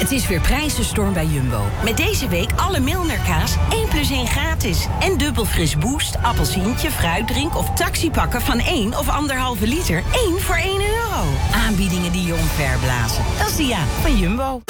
Het is weer prijzenstorm bij Jumbo. Met deze week alle Milnerkaas 1 plus 1 gratis. En dubbel fris boost, appelsientje, fruitdrink of taxipakken van 1 of 1,5 liter. 1 voor €1. Aanbiedingen die je omverblazen. Dat is de van Jumbo.